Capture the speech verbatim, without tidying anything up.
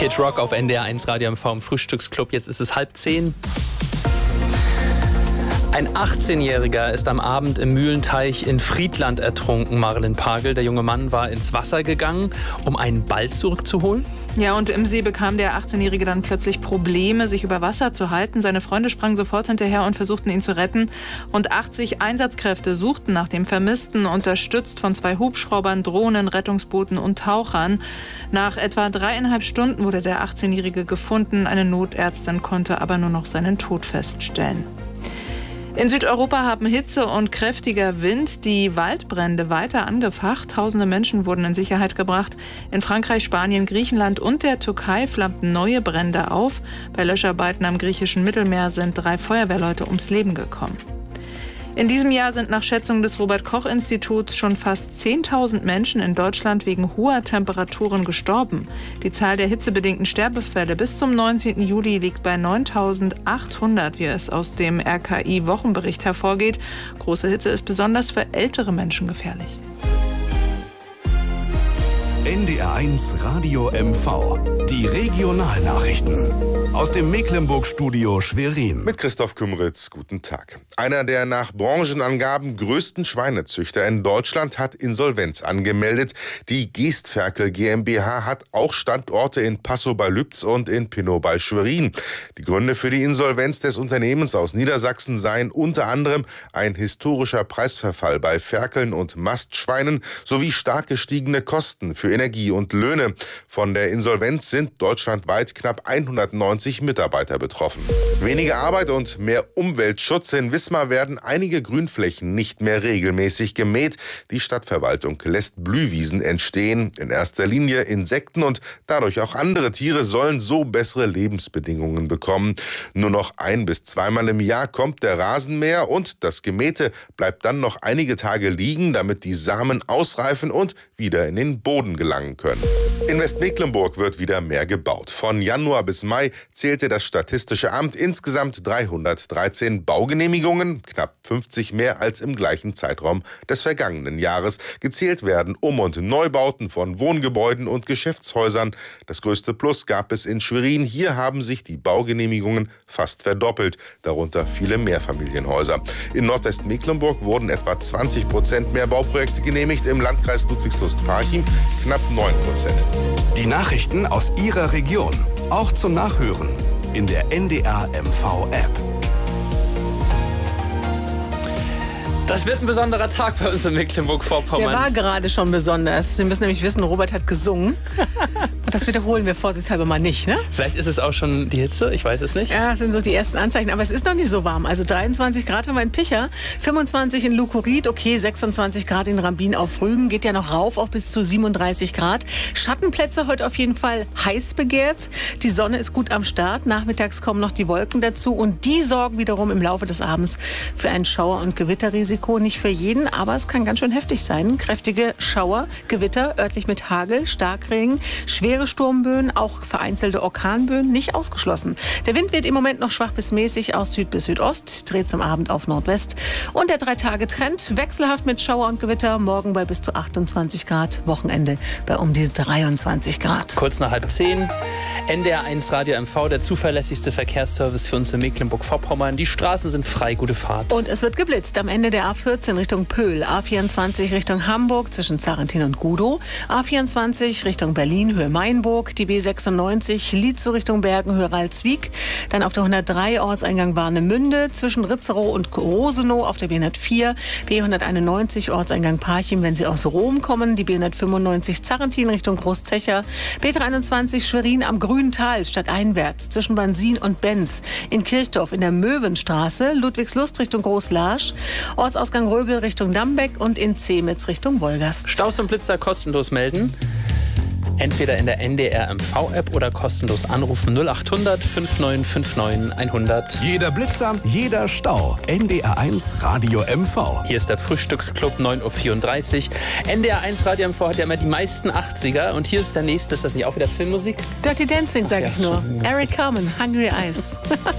Kid Rock auf N D R eins Radio M V im Frühstücksclub. Jetzt ist es halb zehn. Ein achtzehnjähriger ist am Abend im Mühlenteich in Friedland ertrunken, Marilyn Pagel. Der junge Mann war ins Wasser gegangen, um einen Ball zurückzuholen. Ja, und im See bekam der achtzehnjährige dann plötzlich Probleme, sich über Wasser zu halten. Seine Freunde sprangen sofort hinterher und versuchten, ihn zu retten. Rund achtzig Einsatzkräfte suchten nach dem Vermissten, unterstützt von zwei Hubschraubern, Drohnen, Rettungsbooten und Tauchern. Nach etwa dreieinhalb Stunden wurde der achtzehnjährige gefunden. Eine Notärztin konnte aber nur noch seinen Tod feststellen. In Südeuropa haben Hitze und kräftiger Wind die Waldbrände weiter angefacht. Tausende Menschen wurden in Sicherheit gebracht. In Frankreich, Spanien, Griechenland und der Türkei flammten neue Brände auf. Bei Löscharbeiten am griechischen Mittelmeer sind drei Feuerwehrleute ums Leben gekommen. In diesem Jahr sind nach Schätzung des Robert-Koch-Instituts schon fast zehntausend Menschen in Deutschland wegen hoher Temperaturen gestorben. Die Zahl der hitzebedingten Sterbefälle bis zum neunzehnten Juli liegt bei neuntausendachthundert, wie es aus dem R K I-Wochenbericht hervorgeht. Große Hitze ist besonders für ältere Menschen gefährlich. N D R eins Radio M V. Die Regionalnachrichten. Aus dem Mecklenburg-Studio Schwerin. Mit Christoph Kümmeritz, guten Tag. Einer der nach Branchenangaben größten Schweinezüchter in Deutschland hat Insolvenz angemeldet. Die Geestferkel GmbH hat auch Standorte in Passow bei Lübz und in Pinnow bei Schwerin. Die Gründe für die Insolvenz des Unternehmens aus Niedersachsen seien unter anderem ein historischer Preisverfall bei Ferkeln und Mastschweinen sowie stark gestiegene Kosten für Energie und Löhne. Von der Insolvenz sind deutschlandweit knapp hundertneunzig Mitarbeiter betroffen. Weniger Arbeit und mehr Umweltschutz. In Wismar werden einige Grünflächen nicht mehr regelmäßig gemäht. Die Stadtverwaltung lässt Blühwiesen entstehen. In erster Linie Insekten und dadurch auch andere Tiere sollen so bessere Lebensbedingungen bekommen. Nur noch ein- bis zweimal im Jahr kommt der Rasenmäher und das Gemähte bleibt dann noch einige Tage liegen, damit die Samen ausreifen und wieder in den Boden gelangen können. In Westmecklenburg wird wieder mehr gebaut. Von Januar bis Mai zählte das Statistische Amt insgesamt dreihundertdreizehn Baugenehmigungen, knapp fünfzig mehr als im gleichen Zeitraum des vergangenen Jahres. Gezählt werden Um- und Neubauten von Wohngebäuden und Geschäftshäusern. Das größte Plus gab es in Schwerin. Hier haben sich die Baugenehmigungen fast verdoppelt, darunter viele Mehrfamilienhäuser. In Nordwestmecklenburg wurden etwa zwanzig Prozent mehr Bauprojekte genehmigt, im Landkreis Ludwigslust-Parchim knapp neun Prozent. Die Nachrichten aus Ihrer Region, auch zum Nachhören in der N D R M V-App. Das wird ein besonderer Tag bei uns in Mecklenburg-Vorpommern. Der war gerade schon besonders. Sie müssen nämlich wissen, Robert hat gesungen. Und das wiederholen wir vorsichtshalber mal nicht, ne? Vielleicht ist es auch schon die Hitze, ich weiß es nicht. Ja, das sind so die ersten Anzeichen. Aber es ist noch nicht so warm. Also dreiundzwanzig Grad haben wir in Picha, fünfundzwanzig in Lukurit, okay, sechsundzwanzig Grad in Rambin auf Rügen. Geht ja noch rauf, auch bis zu siebenunddreißig Grad. Schattenplätze heute auf jeden Fall heiß begehrt. Die Sonne ist gut am Start. Nachmittags kommen noch die Wolken dazu. Und die sorgen wiederum im Laufe des Abends für ein Schauer- und Gewitterrisiko. Nicht für jeden, aber es kann ganz schön heftig sein. Kräftige Schauer, Gewitter, örtlich mit Hagel, Starkregen, schwere Sturmböen, auch vereinzelte Orkanböen nicht ausgeschlossen. Der Wind wird im Moment noch schwach bis mäßig aus Süd bis Südost, dreht zum Abend auf Nordwest. Und der Drei-Tage-Trend wechselhaft mit Schauer und Gewitter, morgen bei bis zu achtundzwanzig Grad, Wochenende bei um die dreiundzwanzig Grad. Kurz nach halb zehn, N D R eins Radio M V, der zuverlässigste Verkehrsservice für uns in Mecklenburg-Vorpommern. Die Straßen sind frei, gute Fahrt. Und es wird geblitzt am Ende der A vierzehn Richtung Pöhl, A vierundzwanzig Richtung Hamburg zwischen Zarentin und Gudow, A vierundzwanzig Richtung Berlin, Höhe Mainburg, die B sechsundneunzig Lietzow Richtung Bergen, Höhe Ralswiek, dann auf der hundertdrei Ortseingang Warnemünde zwischen Ritzerow und Rosenow, auf der B hundertvier, B hunderteinundneunzig Ortseingang Parchim, wenn Sie aus Rom kommen, die B hundertfünfundneunzig Zarentin Richtung Großzecher, B dreiundzwanzig Schwerin am Grünen Tal stadteinwärts zwischen Bansin und Benz, in Kirchdorf in der Möwenstraße, Ludwigslust Richtung Großlarsch, Ortsausgang Röbel Richtung Dambeck und in Zemitz Richtung Wolgast. Staus und Blitzer kostenlos melden. Entweder in der N D R M V-App oder kostenlos anrufen null achthundert fünfundneunzig neunundfünfzig hundert. Jeder Blitzer, jeder Stau. N D R eins Radio M V. Hier ist der Frühstücksclub neun Uhr vierunddreißig. N D R eins Radio M V hat ja immer die meisten achtziger. Und hier ist der nächste. Ist das nicht auch wieder Filmmusik? Dirty Dancing, sag Ach, ich ja, nur. schon. Eric Carmen, Hungry Eyes.